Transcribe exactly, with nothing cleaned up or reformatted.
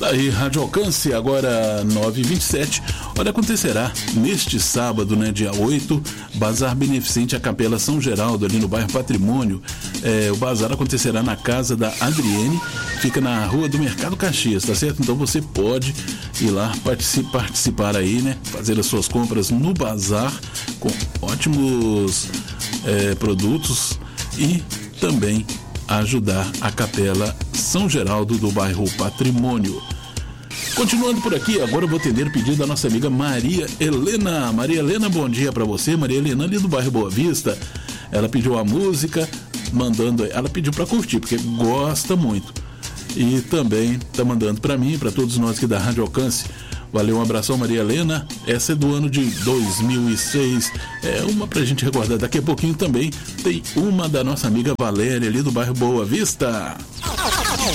Aí, Rádio Alcance, agora nove e vinte e sete. Olha, acontecerá neste sábado, né, dia oito, bazar beneficente à Capela São Geraldo, ali no bairro Patrimônio. É, o bazar acontecerá na casa da Adriene, fica na rua do Mercado Caxias, tá certo? Então você pode ir lá participar, participar aí, né, fazer as suas compras no bazar com ótimos é, produtos e também ajudar a Capela São Geraldo do bairro Patrimônio. Continuando por aqui, agora eu vou atender o pedido da nossa amiga Maria Helena. Maria Helena, bom dia para você. Maria Helena, ali do bairro Boa Vista. Ela pediu a música, mandando, ela pediu para curtir, porque gosta muito. E também tá mandando para mim, para todos nós aqui da Rádio Alcance. Valeu, um abração, Maria Helena. Essa é do ano de dois mil e seis. É uma pra gente recordar. Daqui a pouquinho também tem uma da nossa amiga Valéria, ali do bairro Boa Vista.